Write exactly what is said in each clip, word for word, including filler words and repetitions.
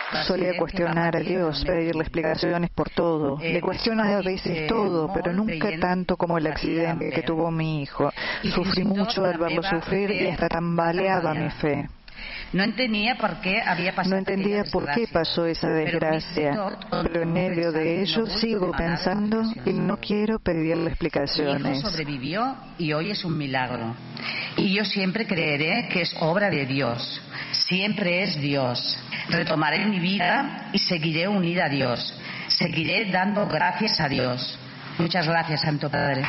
Solía cuestionar a Dios, pedirle explicaciones por todo. Le cuestiono a veces todo, pero nunca tanto como el accidente que tuvo mi hijo. Sufrí mucho al verlo sufrir y hasta tambaleaba mi fe. No entendía por qué había pasado No entendía por qué pasó esa desgracia, pero en medio de ello sigo pensando y no quiero pedirle explicaciones. Mi hijo sobrevivió y hoy es un milagro. Y yo siempre creeré que es obra de Dios. Siempre es Dios. Retomaré mi vida y seguiré unida a Dios. Seguiré dando gracias a Dios. Muchas gracias, Santo Padre.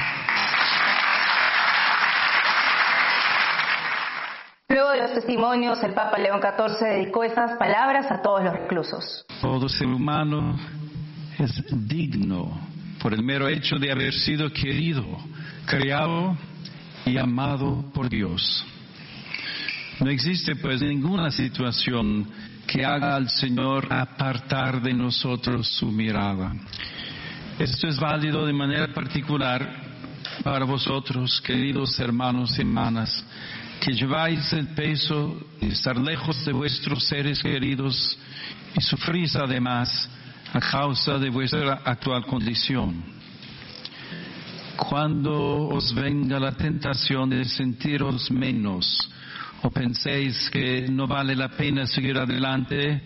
Luego de los testimonios, el Papa León catorce dedicó estas palabras a todos los reclusos. Todo ser humano es digno por el mero hecho de haber sido querido, creado y amado por Dios. No existe pues ninguna situación que haga al Señor apartar de nosotros su mirada. Esto es válido de manera particular para vosotros, queridos hermanos y hermanas, que lleváis el peso de estar lejos de vuestros seres queridos y sufrís además a causa de vuestra actual condición. Cuando os venga la tentación de sentiros menos o penséis que no vale la pena seguir adelante,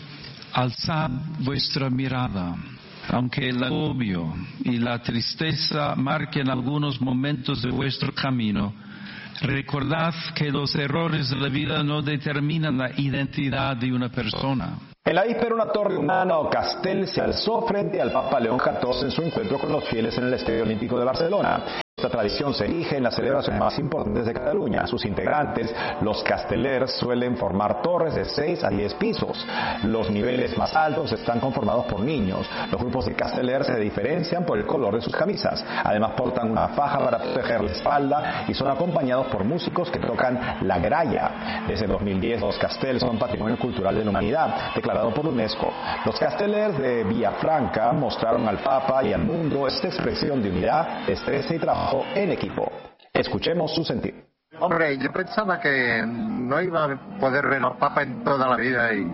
alzad vuestra mirada. Aunque el agobio y la tristeza marquen algunos momentos de vuestro camino, recordad que los errores de la vida no determinan la identidad de una persona. En la víspera, una torre humana o castell se alzó frente al Papa León catorce en su encuentro con los fieles en el Estadio Olímpico de Barcelona. Esta tradición se erige en las celebraciones más importantes de Cataluña. Sus integrantes, los castellers, suelen formar torres de seis a diez pisos. Los niveles más altos están conformados por niños. Los grupos de castellers se diferencian por el color de sus camisas. Además portan una faja para proteger la espalda y son acompañados por músicos que tocan la gralla. Desde dos mil diez los castells son Patrimonio Cultural de la Humanidad, declarado por UNESCO. Los castellers de Villafranca mostraron al Papa y al mundo esta expresión de unidad, destreza y trabajo en equipo. Escuchemos su sentir. Hombre, yo pensaba que no iba a poder ver al Papa en toda la vida y,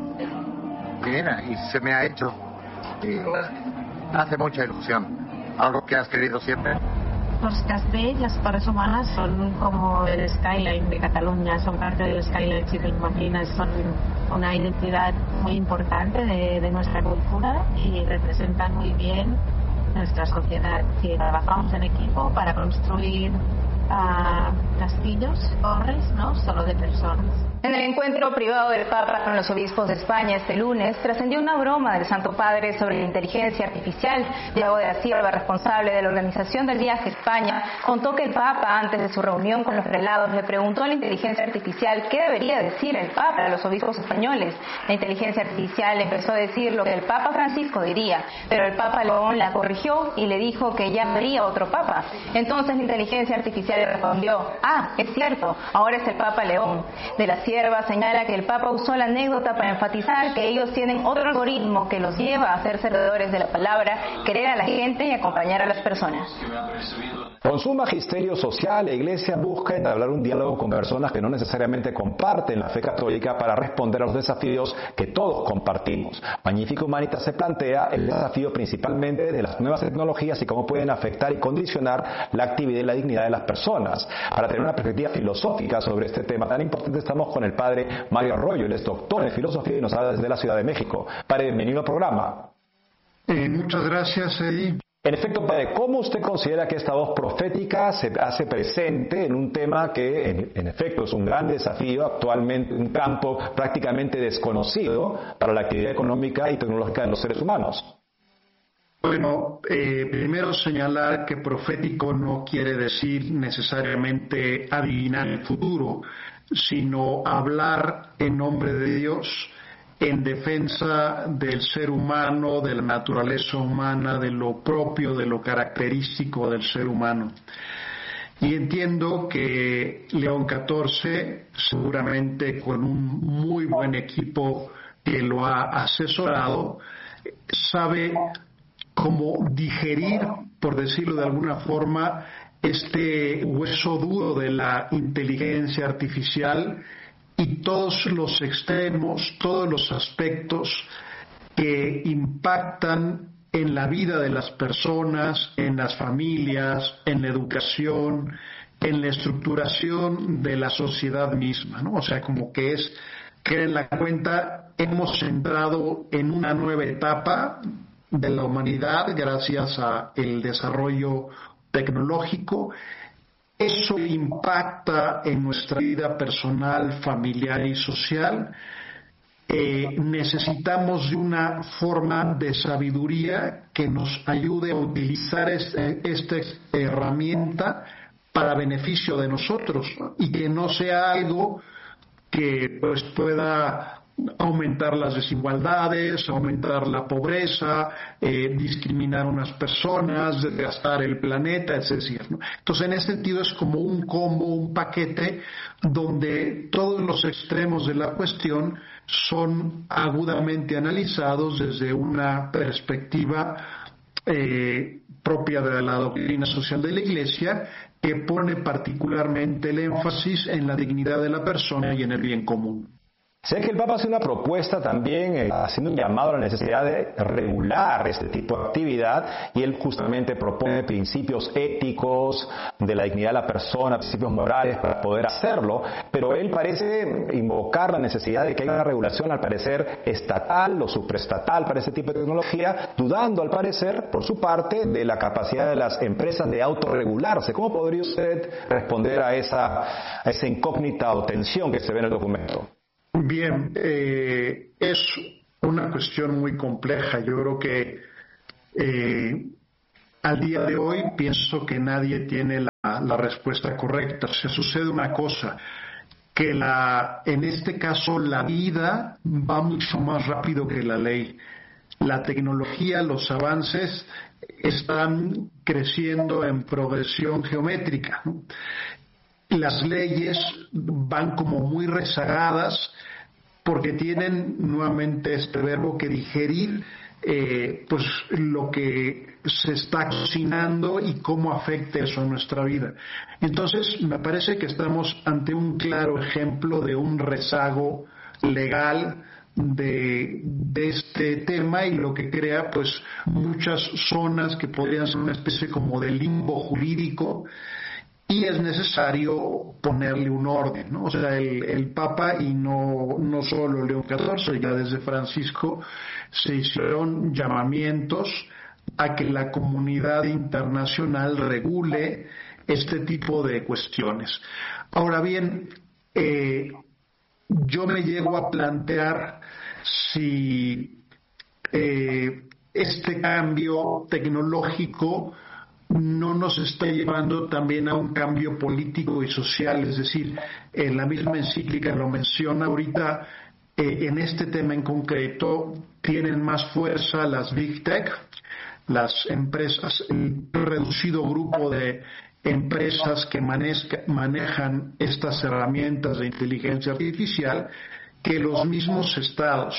y mira, y se me ha hecho. Y hace mucha ilusión. Algo que has querido siempre. Los castells, las torres humanas, son como el skyline de Cataluña, son parte del skyline, si te imaginas, son una identidad muy importante de, de nuestra cultura y representan muy bien nuestra sociedad, que trabajamos en equipo para construir uh, castillos, torres, no solo de personas. En el encuentro privado del Papa con los obispos de España este lunes, trascendió una broma del Santo Padre sobre la inteligencia artificial. Diego de la Sierva, responsable de la organización del viaje a España, contó que el Papa, antes de su reunión con los prelados, le preguntó a la inteligencia artificial qué debería decir el Papa a los obispos españoles. La inteligencia artificial empezó a decir lo que el Papa Francisco diría, pero el Papa León la corrigió y le dijo que ya habría otro Papa. Entonces la inteligencia artificial le respondió: ah, es cierto, ahora es el Papa León. De la Sierva señala que el Papa usó la anécdota para enfatizar que ellos tienen otro algoritmo que los lleva a ser servidores de la palabra, querer a la gente y acompañar a las personas. Con su magisterio social, la Iglesia busca entablar un diálogo con personas que no necesariamente comparten la fe católica para responder a los desafíos que todos compartimos. Magnificat Humanitas se plantea el desafío principalmente de las nuevas tecnologías y cómo pueden afectar y condicionar la actividad y la dignidad de las personas. Para tener una perspectiva filosófica sobre este tema tan importante, estamos con el padre Mario Arroyo. Él es doctor en filosofía y nos habla desde la Ciudad de México. Padre, bienvenido al programa. Eh, muchas gracias, Eddie. En efecto, padre, ¿cómo usted considera que esta voz profética se hace presente en un tema que, en, en efecto, es un gran desafío actualmente, un campo prácticamente desconocido para la actividad económica y tecnológica de los seres humanos? Bueno, eh, primero señalar que profético no quiere decir necesariamente adivinar el futuro, sino hablar en nombre de Dios, en defensa del ser humano, de la naturaleza humana, de lo propio, de lo característico del ser humano. Y entiendo que León catorce, seguramente con un muy buen equipo que lo ha asesorado, sabe cómo digerir, por decirlo de alguna forma, este hueso duro de la inteligencia artificial y todos los extremos, todos los aspectos que impactan en la vida de las personas, en las familias, en la educación, en la estructuración de la sociedad misma, ¿no? O sea, como que es que en la cuenta hemos entrado en una nueva etapa de la humanidad gracias al desarrollo tecnológico. Eso impacta en nuestra vida personal, familiar y social. Eh, necesitamos de una forma de sabiduría que nos ayude a utilizar este, esta herramienta para beneficio de nosotros, ¿no? Y que no sea algo que pues pueda aumentar las desigualdades, aumentar la pobreza, eh, discriminar a unas personas, desgastar el planeta, etcétera, ¿no? Entonces, en ese sentido es como un combo, un paquete donde todos los extremos de la cuestión son agudamente analizados desde una perspectiva eh, propia de la doctrina social de la Iglesia, que pone particularmente el énfasis en la dignidad de la persona y en el bien común. Sé que el Papa hace una propuesta también, eh, haciendo un llamado a la necesidad de regular este tipo de actividad, y él justamente propone principios éticos de la dignidad de la persona, principios morales para poder hacerlo, pero él parece invocar la necesidad de que haya una regulación, al parecer, estatal o supraestatal para ese tipo de tecnología, dudando, al parecer, por su parte, de la capacidad de las empresas de autorregularse. ¿Cómo podría usted responder a esa, a esa incógnita o tensión que se ve en el documento? Bien, eh, es una cuestión muy compleja. Yo creo que eh, al día de hoy pienso que nadie tiene la, la respuesta correcta. O sea, sucede una cosa, que la, en este caso la vida va mucho más rápido que la ley. La tecnología, los avances están creciendo en progresión geométrica, ¿no? Las leyes van como muy rezagadas porque tienen nuevamente este verbo que digerir eh, pues lo que se está cocinando y cómo afecta eso a nuestra vida. Entonces me parece que estamos ante un claro ejemplo de un rezago legal de, de este tema, y lo que crea pues muchas zonas que podrían ser una especie como de limbo jurídico. Y es necesario ponerle un orden, ¿no? O sea, el, el Papa, y no, no solo León catorce, ya desde Francisco, se hicieron llamamientos a que la comunidad internacional regule este tipo de cuestiones. Ahora bien, eh, yo me llego a plantear si eh, este cambio tecnológico no nos está llevando también a un cambio político y social. Es decir, en la misma encíclica lo menciona ahorita, eh, en este tema en concreto tienen más fuerza las Big Tech, las empresas, el reducido grupo de empresas que manezca, manejan estas herramientas de inteligencia artificial, que los mismos estados.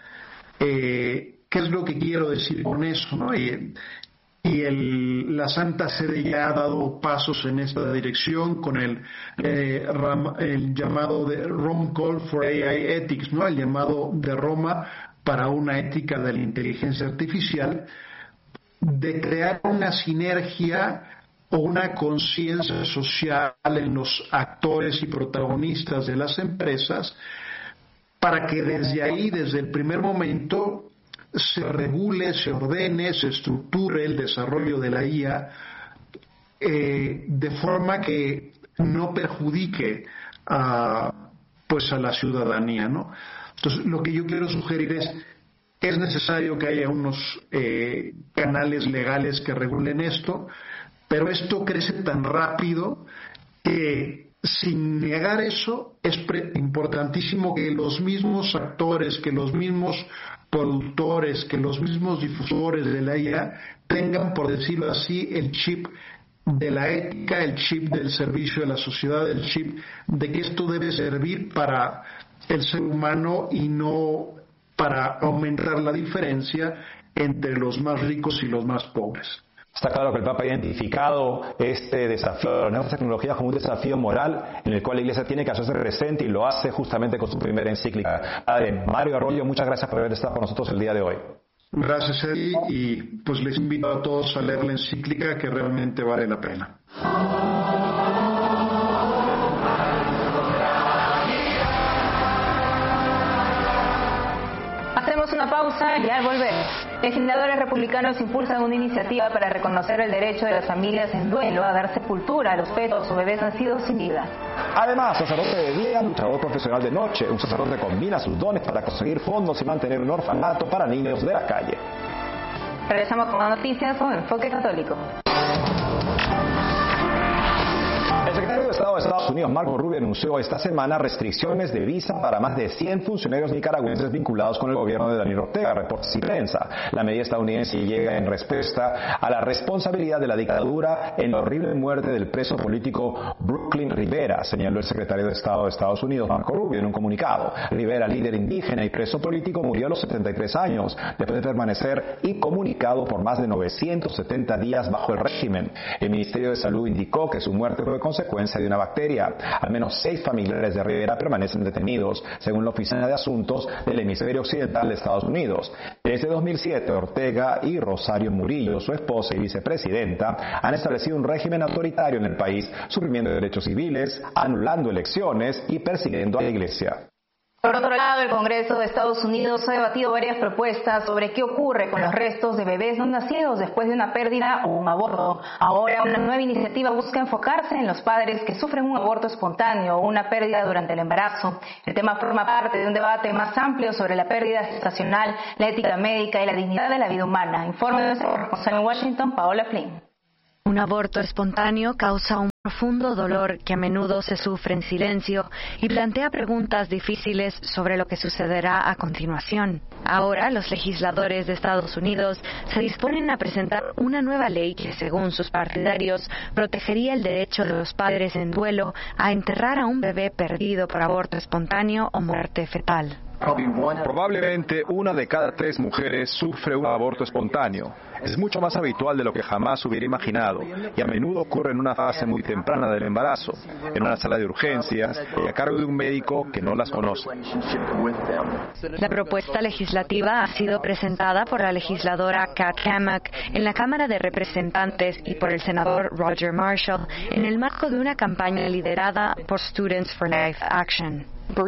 Eh, ¿Qué es lo que quiero decir con eso, no? Y, Y el, la Santa Sede ya ha dado pasos en esta dirección con el, eh, ram, el llamado de Rome Call for A I Ethics, ¿no? El llamado de Roma para una ética de la inteligencia artificial, de crear una sinergia o una conciencia social en los actores y protagonistas de las empresas, para que desde ahí, desde el primer momento, se regule, se ordene, se estructure el desarrollo de la I A eh, de forma que no perjudique a, pues a la ciudadanía, ¿no? Entonces, lo que yo quiero sugerir es que es necesario que haya unos eh, canales legales que regulen esto, pero esto crece tan rápido que, sin negar eso, es pre- importantísimo que los mismos actores, que los mismos productores, que los mismos difusores de la I A tengan, por decirlo así, el chip de la ética, el chip del servicio de la sociedad, el chip de que esto debe servir para el ser humano y no para aumentar la diferencia entre los más ricos y los más pobres. Está claro que el Papa ha identificado este desafío de las nuevas tecnologías como un desafío moral en el cual la Iglesia tiene que hacerse presente y lo hace justamente con su primera encíclica. Padre Mario Arroyo, muchas gracias por haber estado con nosotros el día de hoy. Gracias, Eddie, y pues les invito a todos a leer la encíclica que realmente vale la pena. Hacemos una pausa y al volver, legisladores republicanos impulsan una iniciativa para reconocer el derecho de las familias en duelo a dar sepultura a los fetos o bebés nacidos sin vida. Además, sacerdote de día, luchador profesional de noche, un sacerdote combina sus dones para conseguir fondos y mantener un orfanato para niños de la calle. Regresamos con las noticias con Enfoque Católico. El secretario de Estado de Estados Unidos, Marco Rubio, anunció esta semana restricciones de visa para más de cien funcionarios nicaragüenses vinculados con el gobierno de Daniel Ortega, reportes y prensa. La medida estadounidense llega en respuesta a la responsabilidad de la dictadura en la horrible muerte del preso político Brooklyn Rivera, señaló el secretario de Estado de Estados Unidos, Marco Rubio, en un comunicado. Rivera, líder indígena y preso político, murió a los setenta y tres años, después de permanecer incomunicado por más de novecientos setenta días bajo el régimen. El Ministerio de Salud indicó que su muerte fue consecuencia de una bacteria. Al menos seis familiares de Rivera permanecen detenidos, según la Oficina de Asuntos del Hemisferio Occidental de Estados Unidos. Desde dos mil siete, Ortega y Rosario Murillo, su esposa y vicepresidenta, han establecido un régimen autoritario en el país, suprimiendo derechos civiles, anulando elecciones y persiguiendo a la Iglesia. Por otro lado, el Congreso de Estados Unidos ha debatido varias propuestas sobre qué ocurre con los restos de bebés no nacidos después de una pérdida o un aborto. Ahora, una nueva iniciativa busca enfocarse en los padres que sufren un aborto espontáneo o una pérdida durante el embarazo. El tema forma parte de un debate más amplio sobre la pérdida gestacional, la ética médica y la dignidad de la vida humana. Informe de nuestra corresponsal en Washington, Paola Flynn. Un aborto espontáneo causa un profundo dolor que a menudo se sufre en silencio y plantea preguntas difíciles sobre lo que sucederá a continuación. Ahora, los legisladores de Estados Unidos se disponen a presentar una nueva ley que, según sus partidarios, protegería el derecho de los padres en duelo a enterrar a un bebé perdido por aborto espontáneo o muerte fetal. Probablemente una de cada tres mujeres sufre un aborto espontáneo. Es mucho más habitual de lo que jamás hubiera imaginado y a menudo ocurre en una fase muy temprana del embarazo, en una sala de urgencias y a cargo de un médico que no las conoce. La propuesta legislativa ha sido presentada por la legisladora Kat Cammack en la Cámara de Representantes y por el senador Roger Marshall en el marco de una campaña liderada por Students for Life Action.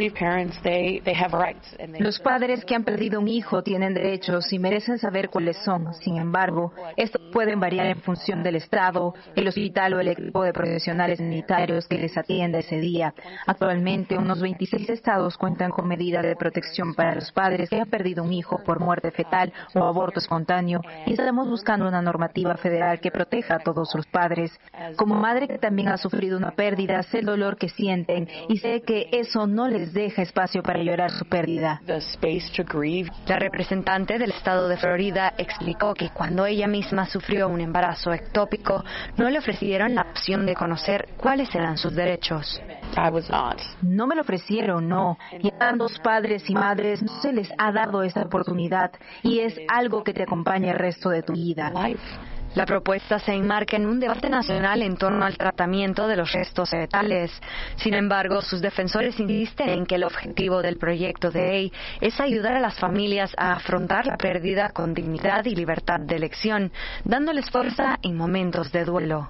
Los padres que han perdido un hijo tienen derechos y merecen saber cuáles son. Sin embargo, estos pueden variar en función del estado, el hospital o el equipo de profesionales sanitarios que les atienda ese día. Actualmente, unos veintiséis estados cuentan con medidas de protección para los padres que han perdido un hijo por muerte fetal o aborto espontáneo y estamos buscando una normativa federal que proteja a todos los padres. Como madre que también ha sufrido una pérdida, sé el dolor que sienten y sé que eso no les deja espacio para llorar su pérdida. La representante del estado de Florida explicó que cuando ella misma sufrió un embarazo ectópico, no le ofrecieron la opción de conocer cuáles eran sus derechos. No me lo ofrecieron, no. Y a tantos padres y madres no se les ha dado esta oportunidad y es algo que te acompaña el resto de tu vida. La propuesta se enmarca en un debate nacional en torno al tratamiento de los restos fetales. Sin embargo, sus defensores insisten en que el objetivo del proyecto de ley es ayudar a las familias a afrontar la pérdida con dignidad y libertad de elección, dándoles fuerza en momentos de duelo.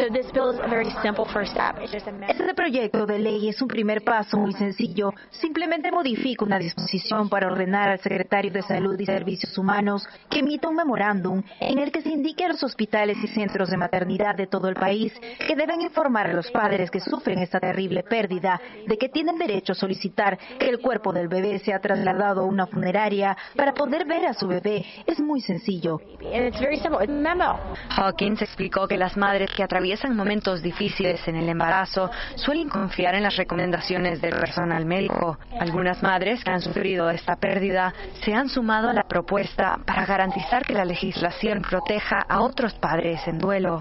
Este proyecto de ley es un primer paso muy sencillo. Simplemente modifica una disposición para ordenar al secretario de Salud y Servicios Humanos que emita un memorándum en el que se indique a los hospitales y centros de maternidad de todo el país que deben informar a los padres que sufren esta terrible pérdida de que tienen derecho a solicitar que el cuerpo del bebé sea trasladado a una funeraria para poder ver a su bebé. Es muy sencillo. Hawkins explicó que las madres que atraviesan momentos difíciles en el embarazo suelen confiar en las recomendaciones del personal médico. Algunas madres que han sufrido esta pérdida se han sumado a la propuesta para garantizar que la legislación proteja a otros padres en duelo.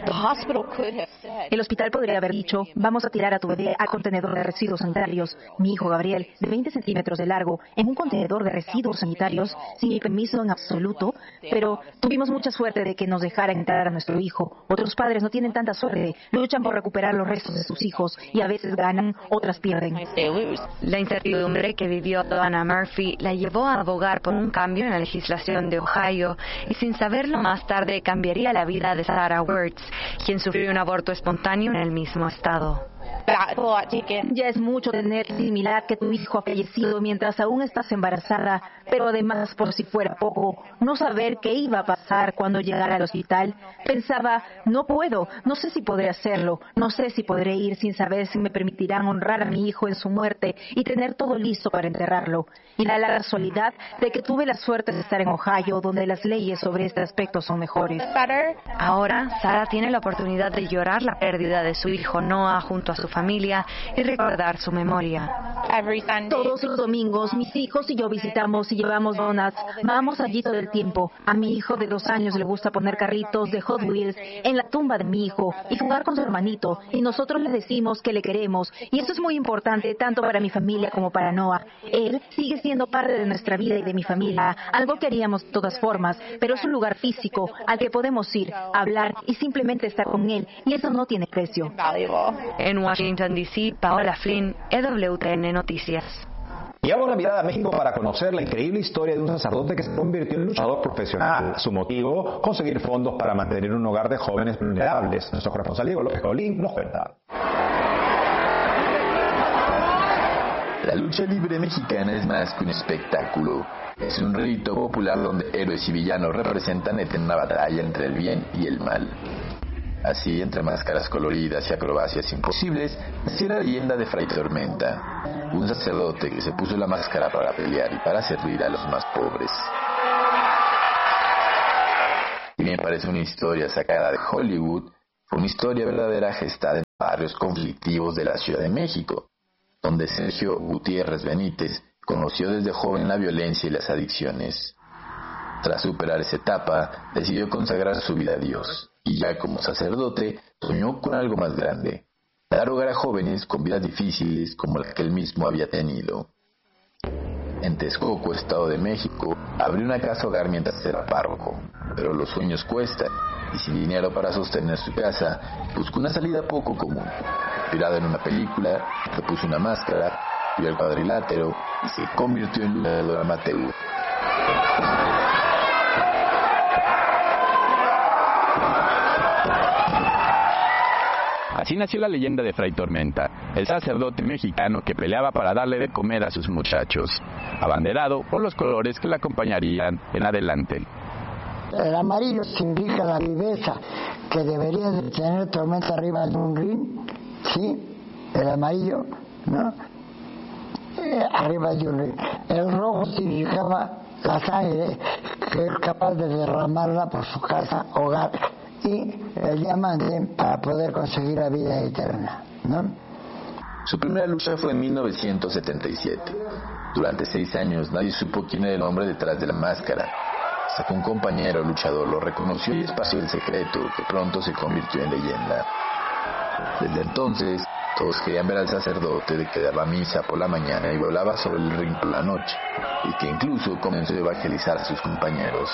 El hospital podría haber dicho, vamos a tirar a tu bebé al contenedor de residuos sanitarios. Mi hijo Gabriel, de veinte centímetros de largo, en un contenedor de residuos sanitarios, sin mi permiso en absoluto. Pero tuvimos mucha suerte de que nos dejaran entrar a nuestro hijo. Otros padres no tienen tanta suerte. Luchan por recuperar los restos de sus hijos y a veces ganan, otras pierden. La incertidumbre que vivió Donna Murphy la llevó a abogar por un cambio en la legislación de Ohio y sin saberlo más tarde cambiaría la vida de Sarah Wirtz, quien sufrió un aborto espontáneo en el mismo estado. Ya es mucho tener similar que tu hijo ha fallecido mientras aún estás embarazada, pero además, por si fuera poco, no saber qué iba a pasar cuando llegara al hospital. Pensaba, no puedo, no sé si podré hacerlo, no sé si podré ir sin saber si me permitirán honrar a mi hijo en su muerte y tener todo listo para enterrarlo. Y da la casualidad de que tuve la suerte de estar en Ohio, donde las leyes sobre este aspecto son mejores. Ahora, Sarah tiene la oportunidad de llorar la pérdida de su hijo Noah junto a su familia y recordar su memoria. Todos los domingos mis hijos y yo visitamos y llevamos donuts. Vamos allí todo el tiempo. A mi hijo de dos años le gusta poner carritos de Hot Wheels en la tumba de mi hijo y jugar con su hermanito, y nosotros le decimos que le queremos, y eso es muy importante tanto para mi familia como para Noah. Él sigue siendo parte de nuestra vida y de mi familia, algo que haríamos de todas formas, pero es un lugar físico al que podemos ir, hablar y simplemente estar con él, y eso no tiene precio. En Washington, D C, Paola Flynn, E W T N Noticias. Y ahora una mirada a México para conocer la increíble historia de un sacerdote que se convirtió en luchador profesional. Su motivo, conseguir fondos para mantener un hogar de jóvenes vulnerables. Nuestro corresponsal Diego López Colín nos cuenta. La lucha libre mexicana es más que un espectáculo. Es un rito popular donde héroes y villanos representan una batalla entre el bien y el mal. Así, entre máscaras coloridas y acrobacias imposibles, nació la leyenda de Fray Tormenta, un sacerdote que se puso la máscara para pelear y para servir a los más pobres. Si bien parece una historia sacada de Hollywood, fue una historia verdadera gestada en barrios conflictivos de la Ciudad de México, donde Sergio Gutiérrez Benítez conoció desde joven la violencia y las adicciones. Tras superar esa etapa, decidió consagrar su vida a Dios, y ya como sacerdote, soñó con algo más grande: dar hogar a jóvenes con vidas difíciles como la que él mismo había tenido. En Texcoco, Estado de México, abrió una casa hogar mientras era párroco, pero los sueños cuestan, y sin dinero para sostener su casa, buscó una salida poco común. Inspirado en una película, se puso una máscara, vio el cuadrilátero y se convirtió en luchador amateur. Así nació la leyenda de Fray Tormenta, el sacerdote mexicano que peleaba para darle de comer a sus muchachos, abanderado por los colores que le acompañarían en adelante. El amarillo significa la viveza que debería de tener Tormenta arriba de un ring, ¿sí? El amarillo, ¿no? Eh, arriba de un ring. El rojo significaba la sangre que es capaz de derramarla por su casa, hogar, y el diamante para poder conseguir la vida eterna, ¿no? Su primera lucha fue en mil novecientos setenta y siete. Durante seis años nadie supo quién era el hombre detrás de la máscara. Hasta que un compañero luchador lo reconoció y esparció el secreto, que pronto se convirtió en leyenda. Desde entonces, todos querían ver al sacerdote de que daba misa por la mañana y volaba sobre el ring por la noche, y que incluso comenzó a evangelizar a sus compañeros.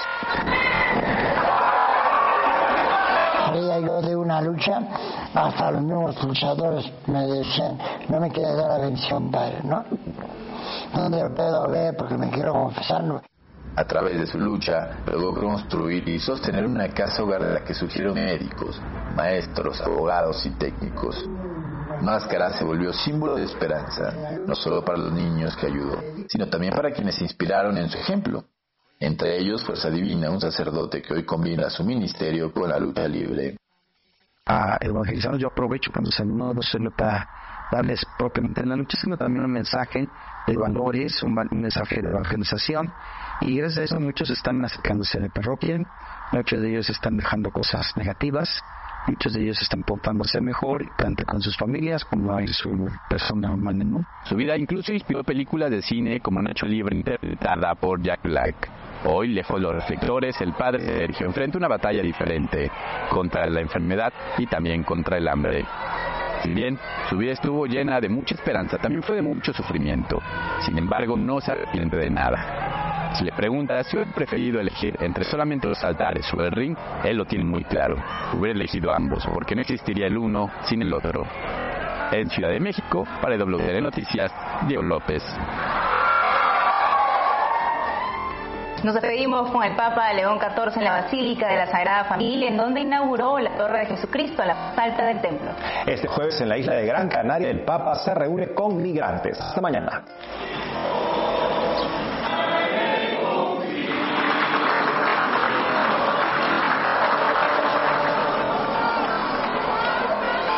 Salía yo de una lucha, hasta los mismos luchadores me decían, no me quieres dar la bendición, padre, ¿no? ¿Dónde lo puedo ver? Porque me quiero confesar. A través de su lucha, logró construir y sostener una casa hogar de la que surgieron médicos, maestros, abogados y técnicos. Máscara se volvió símbolo de esperanza, no solo para los niños que ayudó, sino también para quienes se inspiraron en su ejemplo. Entre ellos, Fuerza Divina, un sacerdote que hoy combina su ministerio con la lucha libre. A evangelizar, yo aprovecho cuando se no, no solo para darles propiamente en la lucha, sino también un mensaje de valores, un, un mensaje de evangelización, y gracias a eso muchos están acercándose a la parroquia, muchos de ellos están dejando cosas negativas, muchos de ellos están portándose mejor, tanto con sus familias como en su persona humana, ¿no? Su vida incluso inspiró películas de cine como Nacho Libre, interpretada por Jack Black. Hoy, lejos de los reflectores, el padre Sergio enfrenta una batalla diferente, contra la enfermedad y también contra el hambre. Si bien su vida estuvo llena de mucha esperanza, también fue de mucho sufrimiento. Sin embargo, no se arrepiente de nada. Si le pregunta si hubiera preferido elegir entre solamente los altares o el ring, él lo tiene muy claro. Hubiera elegido ambos, porque no existiría el uno sin el otro. En Ciudad de México, para W T N Noticias, Diego López. Nos despedimos con el Papa León catorce en la Basílica de la Sagrada Familia, en donde inauguró la Torre de Jesucristo a la más alta del templo. Este jueves en la isla de Gran Canaria, el Papa se reúne con migrantes. Hasta mañana.